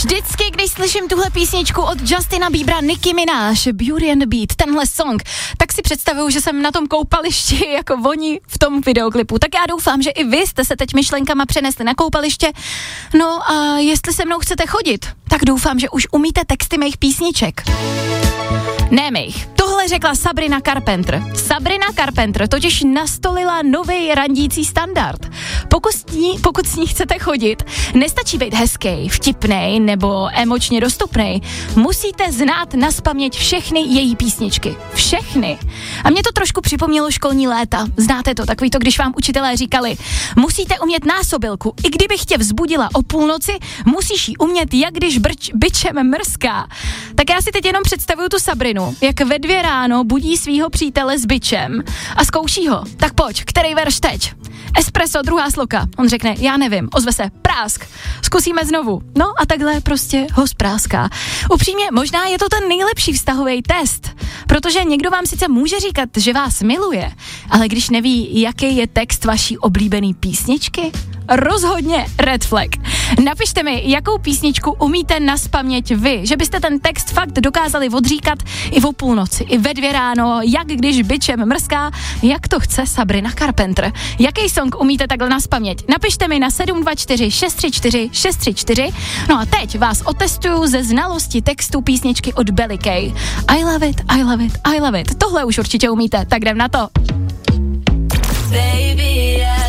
Vždycky, když slyším tuhle písničku od Justina Biebera, Nicki Minaj, Beauty and the Beat, tenhle song, tak si představuju, že jsem na tom koupališti jako oni v tom videoklipu. Tak já doufám, že i vy jste se teď myšlenkama přenesli na koupaliště. No a jestli se mnou chcete chodit, tak doufám, že už umíte texty mých písniček. Ne mých. Tohle řekla Sabrina Carpenter. Sabrina Carpenter totiž nastolila nový randící standard. Pokud s ní chcete chodit, nestačí být hezký, vtipnej nebo emočně dostupnej. Musíte znát nazpaměť všechny její písničky. Všechny. A mě to trošku připomnělo školní léta. Znáte to, takový to, když vám učitelé říkali, musíte umět násobilku. I kdybych tě vzbudila o půlnoci, musíš ji umět, jak když bičem mrská. Tak já si teď jenom představuju tu Sabrinu, jak ve 2 ráno budí svýho přítele s bičem a zkouší ho. Tak pojď, který verš teď? Espresso, druhá sloka. On řekne, já nevím, ozve se, prásk. Zkusíme znovu. No a takhle prostě ho spráská. Upřímně, možná je to ten nejlepší vztahový test, protože někdo vám sice může říkat, že vás miluje, ale když neví, jaký je text vaší oblíbený písničky, rozhodně red flag. Napište mi, jakou písničku umíte nazpaměť vy, že byste ten text fakt dokázali odříkat i o půlnoci, i ve 2 ráno, jak když bičem mrská, jak to chce Sabrina Carpenter. Jaký song umíte takhle nazpaměť? Napište mi na 724 634 634. No a teď vás otestuju ze znalosti textu písničky od Belly K. I love it, I love it, I love it. Tohle už určitě umíte, tak jdem na to. Baby, yeah.